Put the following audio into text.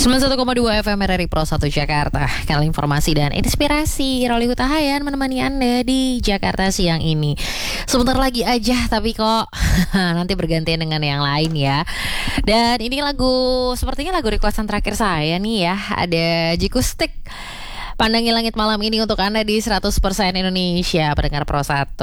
91,2 FM RRI Pro 1 Jakarta. Kanal informasi dan inspirasi. Roli Hutahayan menemani Anda di Jakarta siang ini. Sebentar lagi aja, tapi kok nanti bergantian dengan yang lain ya. Dan ini sepertinya lagu requestan terakhir saya nih ya. Ada Jikustik, Pandangi Langit Malam ini untuk Anda di 100% Indonesia pendengar Pro 1.